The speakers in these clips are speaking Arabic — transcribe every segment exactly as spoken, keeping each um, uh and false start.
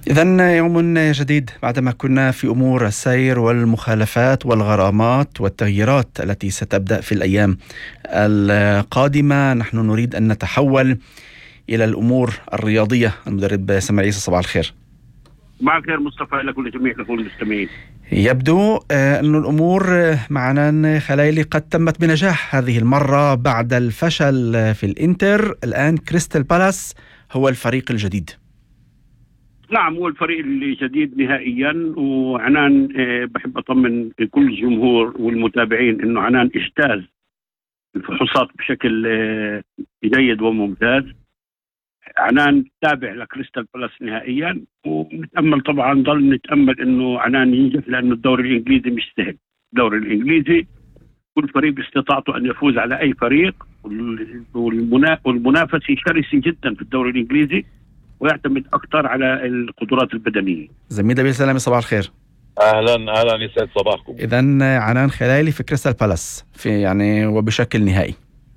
إذن يوم جديد بعدما كنا في أمور السير والمخالفات والغرامات والتغييرات التي ستبدأ في الأيام القادمة. نحن نريد أن نتحول إلى الأمور الرياضية. المدرب سمير عيسى، صباح الخير. مع الخير مصطفى لك ولجميع الأخوة المستمعين. يبدو أن الأمور مع عنان خلايلي قد تمت بنجاح هذه المرة بعد الفشل في الإنتر. الآن كريستال بالاس هو الفريق الجديد. نعم، هو الفريق الجديد نهائيا. وعنان بحب أطمن كل الجمهور والمتابعين أنه عنان اجتاز الفحوصات بشكل جيد وممتاز. عنان تابع لكريستال بالاس نهائيا، ونتأمل طبعا ضل نتأمل أنه عنان ينجح، لأنه الدوري الإنجليزي مش سهل. الدوري الإنجليزي كل فريق باستطاعته أن يفوز على أي فريق، والمنافسة شرسة جدا في الدوري الإنجليزي، ويعتمد أكثر على القدرات البدنية. زميل نبيل سلامي، صباح الخير. أهلا أهلا، يسعد صباحكم. إذن عنان خلايلي في كريستال بالاس في يعني وبشكل نهائي.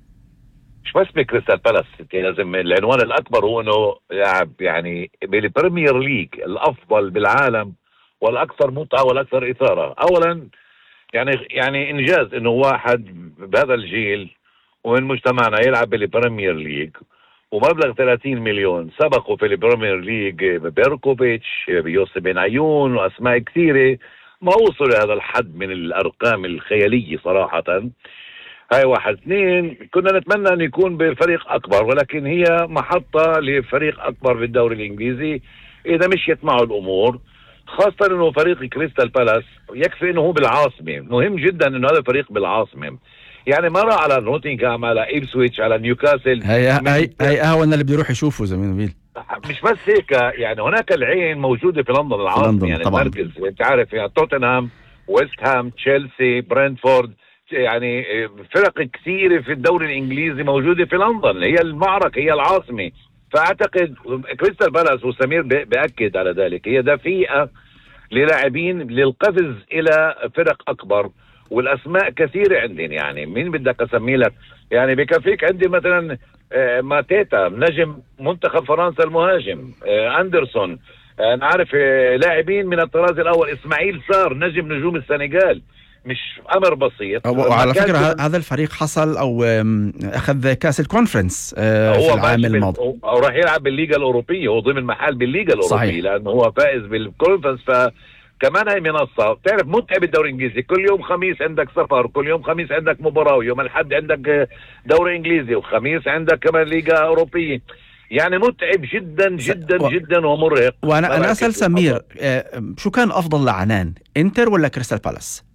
مش بس بكريستال بالاس، لازم العنوان الأكبر هو أنه يلعب يعني بالبريمير ليج الأفضل بالعالم والأكثر متعة والأكثر إثارة. أولا يعني يعني إنجاز أنه واحد بهذا الجيل ومن مجتمعنا يلعب بالبريمير ليج، ومبلغ ثلاثين مليون. سبقوا في البريمير ليج بيركوفيتش، بيوسف بن عيون، وأسماء كثيرة ما وصلوا لهذا الحد من الأرقام الخيالية صراحة. هاي واحد. اثنين، كنا نتمنى أن يكون بفريق أكبر، ولكن هي محطة لفريق أكبر في الدوري الإنجليزي إذا مشيت معه الأمور، خاصة أنه فريق كريستال بالاس يكفي أنه هو بالعاصمة. مهم جدا أنه هذا الفريق بالعاصمة، يعني ما راح على نوتنغهام، على إيبسويتش، على نيوكاسل. هي هي هي أهون اللي بده يروح يشوفه زميل نبيل. مش بس هيك، يعني هناك العين موجودة في لندن العاصمة، يعني طبعاً. المركز انت عارف، يعني توتنهام، ويست هام، تشيلسي، برينتفورد، يعني فرق كثيرة في الدوري الإنجليزي موجودة في لندن. هي المعركة، هي العاصمة. فأعتقد كريستال بالاس، وسمير بأكد على ذلك، هي دفيئة للاعبين للقفز إلى فرق أكبر، والأسماء كثيرة عندنا. يعني مين بدك أسمي لك؟ يعني بكفيك عندي مثلا ماتيتا نجم منتخب فرنسا المهاجم، أندرسون، نعرف لاعبين من الطراز الأول، إسماعيل سار نجم نجوم السنغال. مش أمر بسيط. وعلى فكرة هذا الفريق حصل أو أخذ كأس الكونفرنس في العام الماضي، أو راح يلعب بالليغا الأوروبية، هو ضمن محل بالليغا الأوروبية لأنه هو فائز بالكونفرنس. فكمان هاي منصة بتعرف متعب الدوري الإنجليزي. كل يوم خميس عندك سفر، كل يوم خميس عندك مباراة، ويوم الأحد عندك دوري إنجليزي، وخميس عندك كمان ليغا أوروبية. يعني متعب جدا جدا و... جدا ومرهق. وأنا أنا أسأل سمير، شو كان أفضل لعنان، إنتر ولا كريستال بالاس؟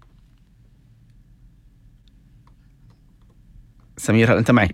سمير، هل أنت معي؟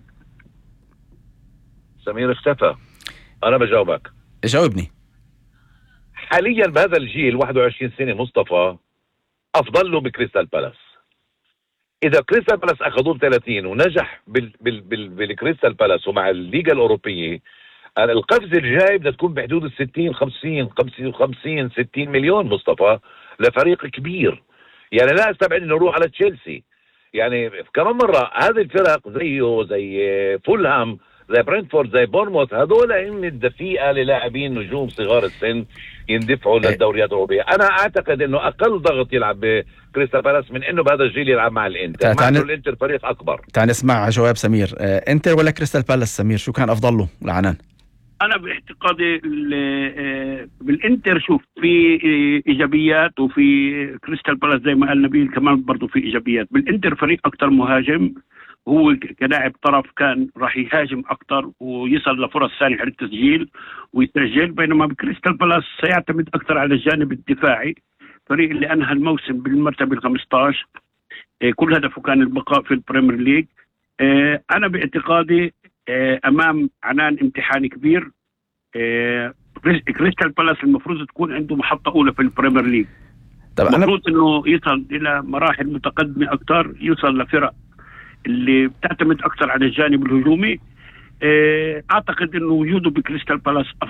سمير اختفى. أنا بجاوبك. جاوبني. حاليا بهذا الجيل واحد وعشرين سنة مصطفى، أفضل له بكريستال بالاس. إذا كريستال بالاس أخذوه ثلاثين ونجح بال بال بال بالكريستال بالاس ومع الليغا الأوروبية، القفز الجاي بدها تكون بحدود الستين خمسين خمسين وخمسين ستين مليون مصطفى لفريق كبير. يعني لا أستبعد إنه يروح على تشيلسي. يعني كمان مرة هذه الفرق زيه زي فولهام، زي برينتفورد، زي بورنموث، هذول هن الدفيئة للاعبين نجوم صغار السن يندفعوا للدوريات الأوروبية. أنا أعتقد إنه أقل ضغط يلعب بكريستال بالاس من إنه بهذا الجيل يلعب مع الإنتر. مع إنه الإنتر فريق أكبر. تعال نسمع جواب سمير. إنتر ولا كريستال بالاس؟ سمير، شو كان أفضل له لعنان؟ أنا باعتقادي بالإنتر شوف في إيجابيات، وفي كريستال بالاس زي ما قال نبيل كمان برضو في إيجابيات. بالإنتر فريق أكتر مهاجم، هو كلاعب طرف كان راح يهاجم أكتر ويصل لفرص ثانية للتسجيل ويسجل، بينما بكريستال بالاس سيعتمد أكتر على الجانب الدفاعي. فريق اللي أنهى الموسم بالمرتبة الخمسة عشر، كل هدفه كان البقاء في البريمير ليج. أنا باعتقادي أمام عنان امتحان كبير. كريستال بالاس المفروض تكون عنده محطة أولى في البريمير ليج. المفروض أنا... أنه يصل إلى مراحل متقدمة أكتر، يوصل لفرق اللي بتعتمد أكتر على الجانب الهجومي. أعتقد أنه وجوده بكريستال بالاس